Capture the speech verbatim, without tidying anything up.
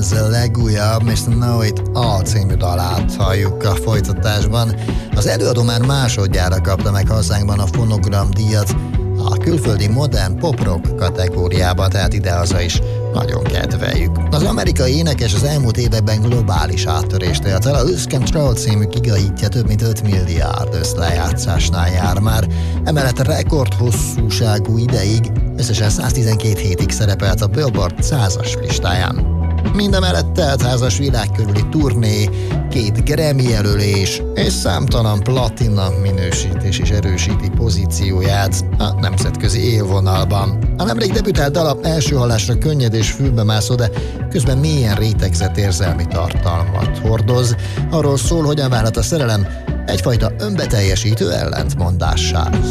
Benz legújabb miszter Know It All című dalát halljuk a folytatásban. Az előadó már másodjára kapta meg hazánkban a Fonogram díjat, a külföldi modern pop-rock kategóriában, tehát idehaza is nagyon kedveljük. Az amerikai énekes az elmúlt években globális áttörést élt el. A Lose Control című gigahitje több mint öt milliárd összlejátszásnál jár már. Emellett rekordhosszúságú ideig, összesen száztizenkét hétig szerepelt a Billboard százas listáján. Mindemellett teltházas világkörüli turné, két Grammy jelölés és számtalan platina minősítés is erősíti pozícióját a nemzetközi élvonalban. A nemrég debütált dala első hallásra könnyed és fülbemászó, de közben mélyen rétegzett érzelmi tartalmat hordoz. Arról szól, hogyan válhat a szerelem egyfajta önbeteljesítő ellentmondássá.